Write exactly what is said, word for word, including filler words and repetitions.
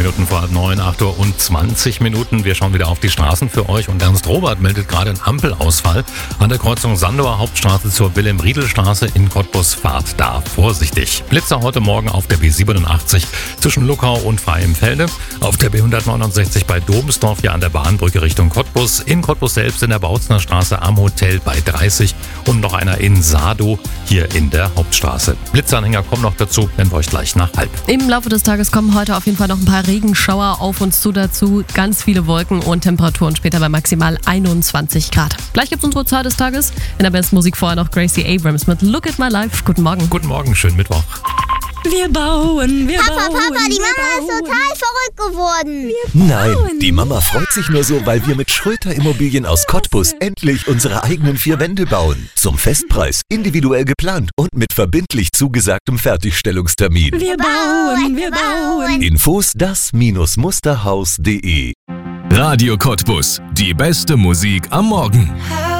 Minuten vor halb neun, acht Uhr und zwanzig Minuten. Wir schauen wieder auf die Straßen für euch und Ernst Robert meldet gerade einen Ampelausfall an der Kreuzung Sandower Hauptstraße zur Wilhelm-Riedel-Straße in Cottbus. Fahrt da vorsichtig. Blitzer heute Morgen auf der B siebenundachtzig zwischen Luckau und Freienfelde, auf der B hundertneunundsechzig bei Domsdorf ja an der Bahnbrücke Richtung Cottbus, in Cottbus selbst in der Bautzner Straße am Hotel bei dreißig und noch einer in Sado hier in der Hauptstraße. Blitzanhänger kommen noch dazu, nennen wir euch gleich nach halb. Im Laufe des Tages kommen heute auf jeden Fall noch ein paar Regenschauer auf uns zu, dazu ganz viele Wolken und Temperaturen später bei maximal einundzwanzig Grad. Gleich gibt's unsere Zahl des Tages. In der besten Musik vorher noch Gracie Abrams mit Look at My Life. Guten Morgen. Guten Morgen, schönen Mittwoch. Wir bauen, wir Papa, bauen. Papa, die wir Mama bauen. ist total verrückt geworden. Nein, die Mama freut sich nur so, weil wir mit Schröter Immobilien aus Cottbus endlich unsere eigenen vier Wände bauen. Zum Festpreis, individuell geplant und mit verbindlich zugesagtem Fertigstellungstermin. Wir bauen, wir bauen. Infos das Musterhaus punkt de. Radio Cottbus. Die beste Musik am Morgen.